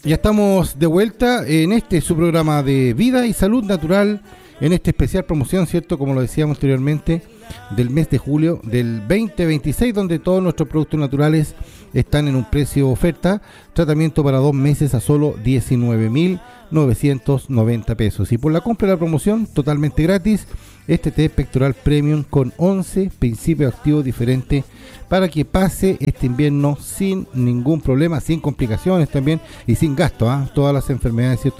Ya estamos de vuelta en su programa de Vida y Salud Natural, en esta especial promoción, ¿cierto? Como lo decíamos anteriormente, del mes de julio del 2026, donde todos nuestros productos naturales están en un precio oferta. Tratamiento para 2 meses a solo 19.990 pesos. Y por la compra de la promoción, totalmente gratis, este té pectoral premium con 11 principios activos diferentes para que pase este invierno sin ningún problema, sin complicaciones también y sin gasto, todas las enfermedades, ¿cierto?,